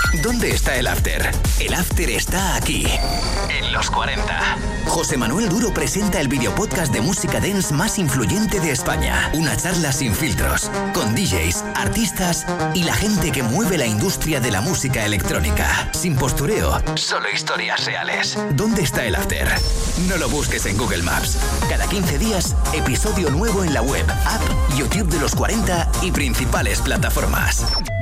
¿Dónde está el after? El after está aquí, en los 40. José Manuel Duro presenta el videopodcast de música dance más influyente de España. Una charla sin filtros, con DJs, artistas y la gente que mueve la industria de la música electrónica. Sin postureo, solo historias reales. ¿Dónde está el after? No lo busques en Google Maps. Cada 15 días, episodio nuevo en la web, app, YouTube de los 40 y principales plataformas.